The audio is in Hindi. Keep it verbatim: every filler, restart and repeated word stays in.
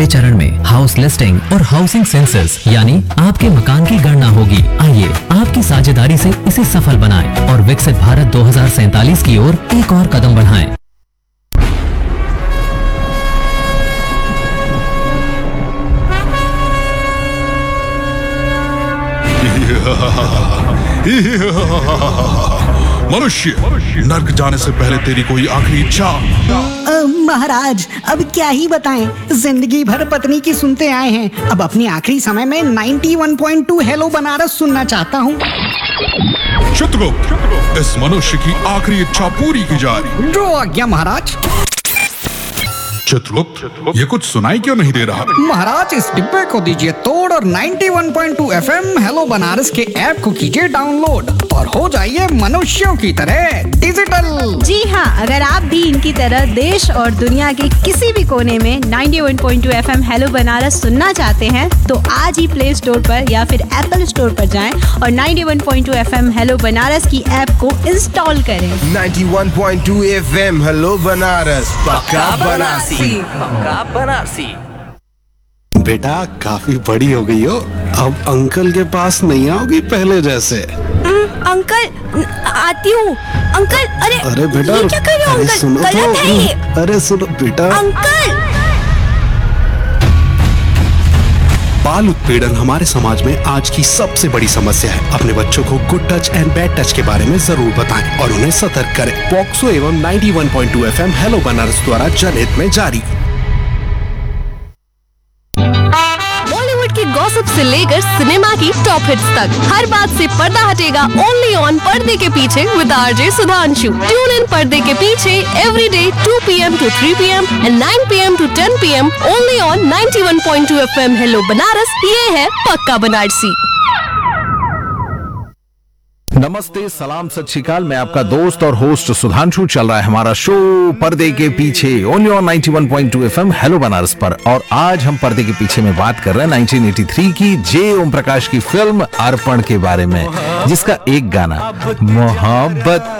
चरण में हाउस लिस्टिंग और हाउसिंग सेंसस यानी आपके मकान की गणना होगी। आइए आपकी साझेदारी से इसे सफल बनाएं और विकसित भारत दो हजार सैतालीस की ओर एक और कदम बढ़ाएं। मनुष्य, नर्क जाने से पहले तेरी कोई आखिरी इच्छा? महाराज, अब क्या ही बताएं, जिंदगी भर पत्नी की सुनते आए हैं, अब अपने आखिरी समय में इक्यानवे पॉइंट दो हेलो बनारस सुनना चाहता हूँ। चित्रगुप्त, इस मनुष्य की आखिरी इच्छा पूरी की जाए। जो आज्ञा महाराज। चित्रगुप्त, ये कुछ सुनाई क्यों नहीं दे रहा? महाराज, इस डिब्बे को दीजिए तोड़ और इक्यानवे पॉइंट दो एफएम हेलो बनारस के ऐप को कीजिए डाउनलोड और हो जाइए मनुष्यों की तरह डिजिटल। जी हाँ, अगर आप भी इनकी तरह देश और दुनिया के किसी भी कोने में इक्यानवे पॉइंट दो एफएम हेलो बनारस सुनना चाहते हैं तो आज ही प्ले स्टोर पर या फिर एप्पल स्टोर पर जाएं और इक्यानवे पॉइंट दो एफएम हेलो बनारस की ऐप को इंस्टॉल करें। इक्यानवे पॉइंट दो एफएम हेलो बनारस, पक्का बनारसी, पक्का बनारसी। बेटा, काफी बड़ी हो गई हो, अब अंकल के पास नहीं आओगी पहले जैसे। अंकल, आती हूँ। अंकल, अरे अरे बेटा, ये क्या कर रहे हो अरे अंकल? सुनो गलत तो, है ये। अरे सुनो बेटा। अंकल, बाल उत्पीड़न हमारे समाज में आज की सबसे बड़ी समस्या है। अपने बच्चों को good touch and bad touch के बारे में जरूर बताएं और उन्हें सतर्क करें। पॉक्सो एवं इक्यानवे पॉइंट दो एफएम हेलो बनारस द्वारा जनहित में जारी। बॉलीवुड की गॉसिप से लेकर सिनेमा की टॉप हिट्स तक हर बात से पर्दा हटेगा ओनली ऑन पर्दे के पीछे with RJ Sudhanshu. Tune in पर्दे के पीछे every day to P M to three P M and nine P M to ten P am only on इक्यानवे पॉइंट दो एफएम हेलो बनारस। ये है पक्का बनारसी। नमस्ते, सलाम, सत श्री अकाल। मैं आपका दोस्त और होस्ट सुधांशु। चल रहा है हमारा शो पर्दे के पीछे ओनली ऑन इक्यानवे पॉइंट दो एफएम हेलो बनारस पर। और आज हम पर्दे के पीछे में बात कर रहे हैं उन्नीस सौ तिरासी की जे ओम प्रकाश की फिल्म अर्पण के बारे में, जिसका एक गाना मोहब्बत